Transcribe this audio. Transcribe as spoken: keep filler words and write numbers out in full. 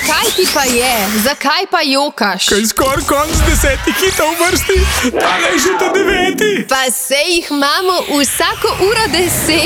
Kaj ti pa je? Zakaj pa jokaš? Kaj skoraj konc desetih hitov v vrsti, tale je že ta deveti. Pa sej jih imamo vsako uro deset.